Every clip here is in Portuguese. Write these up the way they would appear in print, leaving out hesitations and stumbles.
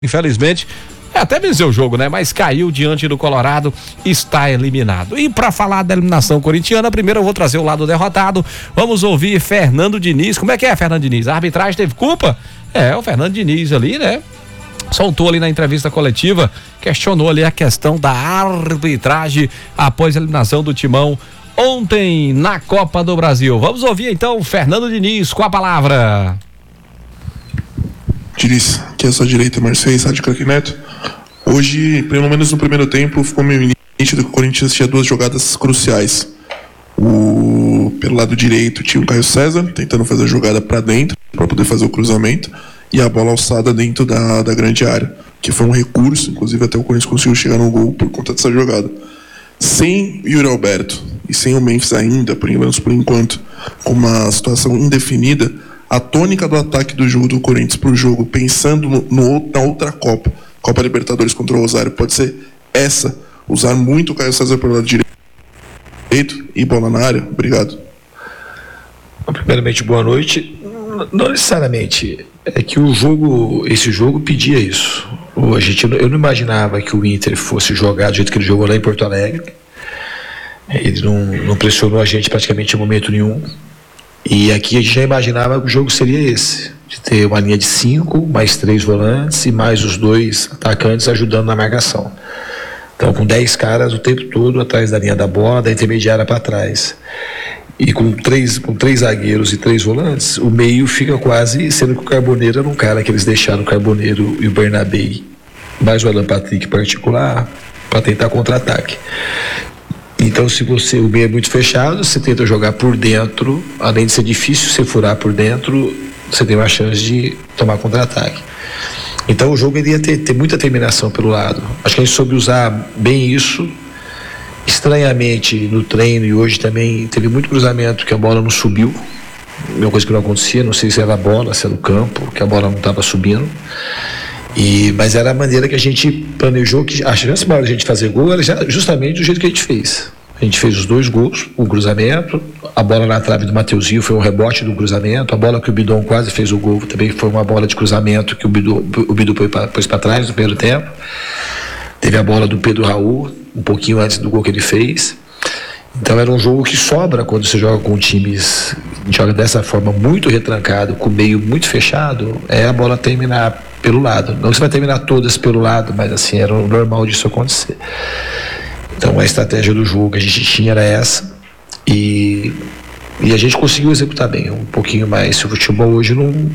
Infelizmente, até venceu o jogo, né? Mas caiu diante do Colorado, está eliminado. E para falar da eliminação corintiana, primeiro eu vou trazer o lado derrotado. Vamos ouvir Fernando Diniz. Como é que é, Fernando Diniz? A arbitragem teve culpa? O Fernando Diniz ali, né? Soltou ali na entrevista coletiva, questionou ali a questão da arbitragem após a eliminação do Timão ontem na Copa do Brasil. Vamos ouvir então o Fernando Diniz com a palavra. Diniz, aqui à sua direita, Mercedes, Rádio Craque Neto. Hoje, pelo menos no primeiro tempo, ficou meio nítido que o Corinthians tinha duas jogadas cruciais. Pelo lado direito tinha o Caio César, tentando fazer a jogada para dentro, para poder fazer o cruzamento, e a bola alçada dentro da grande área, que foi um recurso, inclusive até o Corinthians conseguiu chegar no gol por conta dessa jogada. Sem Yuri Alberto e sem o Memphis ainda, por enquanto, com uma situação indefinida, a tônica do ataque do jogo do Corinthians para o jogo, pensando na outra Copa Libertadores contra o Rosário, pode ser essa, usar muito o Caio César pelo lado direito e bola na área. Obrigado. Primeiramente, boa noite. Não necessariamente é que esse jogo pedia isso. Eu não imaginava que o Inter fosse jogar do jeito que ele jogou lá em Porto Alegre. Ele não pressionou a gente praticamente em momento nenhum. E aqui a gente já imaginava que o jogo seria esse, de ter uma linha de 5, mais 3 volantes e mais os 2 atacantes ajudando na marcação. Então com 10 caras o tempo todo atrás da linha da bola, da intermediária para trás. E com três zagueiros e 3 volantes, o meio fica quase sendo que o Carboneiro era um cara que eles deixaram o Carboneiro e o Bernabé, mais o Alan Patrick particular, para tentar contra-ataque. Então, se o meio é muito fechado, você tenta jogar por dentro, além de ser difícil você furar por dentro, você tem uma chance de tomar contra-ataque. Então, o jogo iria ter muita terminação pelo lado. Acho que a gente soube usar bem isso. Estranhamente, no treino e hoje também, teve muito cruzamento que a bola não subiu. Uma coisa que não acontecia, não sei se era a bola, se era o campo, que a bola não estava subindo. Mas era a maneira que a gente planejou, que a chance maior de a gente fazer gol era justamente do jeito que a gente fez. A gente fez os 2 gols, o cruzamento, a bola na trave do Mateuzinho foi um rebote do cruzamento, a bola que o Bidon quase fez o gol também foi uma bola de cruzamento que o Bidon pôs para trás no primeiro tempo. Teve a bola do Pedro Raul, um pouquinho antes do gol que ele fez. Então era um jogo que sobra quando você joga com times, joga dessa forma muito retrancado, com o meio muito fechado, é a bola terminar pelo lado. Não que você vai terminar todas pelo lado, mas assim, era o normal disso acontecer. Então a estratégia do jogo que a gente tinha era essa, e a gente conseguiu executar bem, um pouquinho mais. O futebol hoje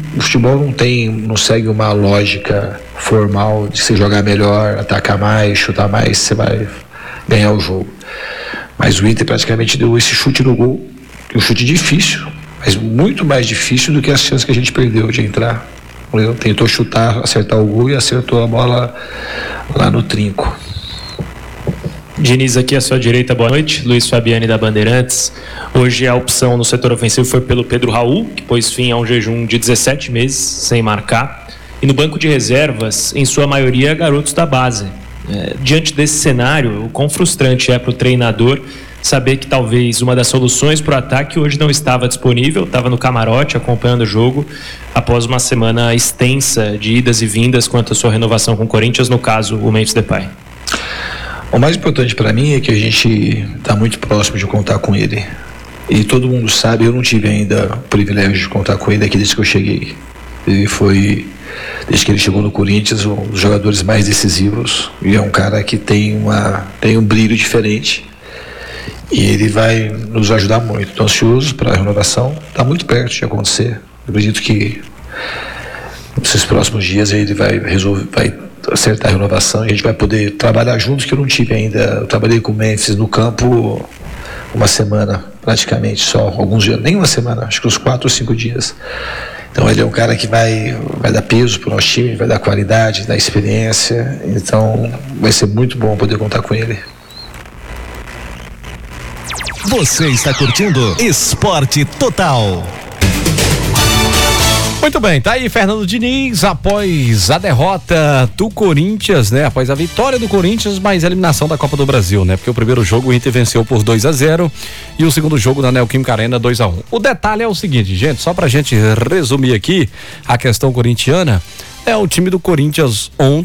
não segue uma lógica formal de você jogar melhor, atacar mais, chutar mais, você vai ganhar o jogo. Mas o Inter praticamente deu esse chute no gol, um chute difícil, mas muito mais difícil do que as chances que a gente perdeu de entrar. Tentou chutar, acertar o gol e acertou a bola lá no trinco. Diniz, aqui à sua direita, boa noite. Luiz Fabiani da Bandeirantes. Hoje a opção no setor ofensivo foi pelo Pedro Raul, que pôs fim a um jejum de 17 meses sem marcar. E no banco de reservas, em sua maioria, garotos da base. Diante desse cenário, o quão frustrante é para o treinador saber que talvez uma das soluções para o ataque hoje não estava disponível, estava no camarote acompanhando o jogo após uma semana extensa de idas e vindas quanto à sua renovação com o Corinthians, no caso o Memphis Depay. O mais importante para mim é que a gente está muito próximo de contar com ele, e todo mundo sabe, eu não tive ainda o privilégio de contar com ele aqui desde que eu cheguei. Ele foi, desde que ele chegou no Corinthians, um dos jogadores mais decisivos, e é um cara que tem um brilho diferente, e ele vai nos ajudar muito. Estou ansioso para a renovação, está muito perto de acontecer. Eu acredito que nesses próximos dias ele vai acertar a renovação e a gente vai poder trabalhar juntos, que eu não tive ainda. Eu trabalhei com o Memphis no campo uma semana, praticamente, só alguns dias, nem uma semana, acho que uns 4 ou 5 dias. Então ele é um cara que vai dar peso para o nosso time, vai dar qualidade, dar experiência, então vai ser muito bom poder contar com ele. Você está curtindo Esporte Total. Muito bem, tá aí Fernando Diniz após a derrota do Corinthians, né? Após a vitória do Corinthians, mas a eliminação da Copa do Brasil, né? Porque o primeiro jogo o Inter venceu por 2-0 e o segundo jogo na Neoquímica Arena 2-1. O detalhe é o seguinte, gente, só pra gente resumir aqui a questão corintiana, O time do Corinthians ontem